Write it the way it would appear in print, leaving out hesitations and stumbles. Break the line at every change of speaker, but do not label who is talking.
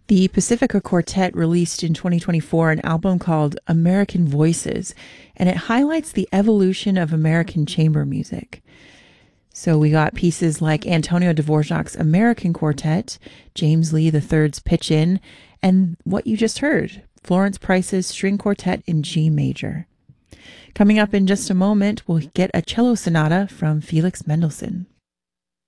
The Pacifica Quartet released in 2024 an album called American Voices, and it highlights the evolution of American chamber music. So we got pieces like Antonio Dvorak's American Quartet, James Lee III's Pitch In, and what you just heard, Florence Price's String Quartet in G major. Coming up in just a moment, we'll get a cello sonata from Felix Mendelssohn.